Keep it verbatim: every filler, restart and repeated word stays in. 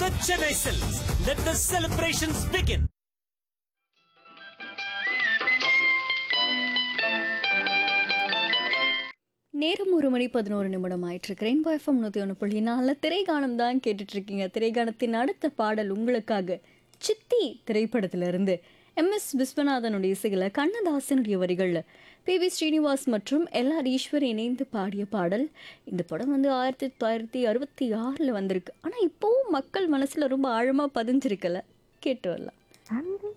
the Chennai Silks. Let the celebrations begin. நேரம் ஒரு மணி பதினோரு நிமிடம் ஆயிட்டு ரெயின்போ எஃப்எம் நூற்றி ஒன்று புள்ளி நாலு திரைகானம் தான் கேட்டுட்டு இருக்கீங்க. திரைகானத்தின் அடுத்த பாடல் உங்களுக்காக சித்தி திரைப்படத்திலிருந்து எம் எஸ் விஸ்வநாதனுடைய இசையில் கண்ணதாசனுடைய வரிகளில் பி வி ஸ்ரீனிவாஸ் மற்றும் எல் ஆர் ஈஸ்வர் இணைந்து பாடிய பாடல். இந்த படம் வந்து ஆயிரத்தி தொள்ளாயிரத்தி அறுபத்தி ஆறில் வந்திருக்கு. ஆனால் இப்போவும் மக்கள் மனசில் ரொம்ப ஆழமாக பதிஞ்சிருக்கல. கேட்டு வரலாம்.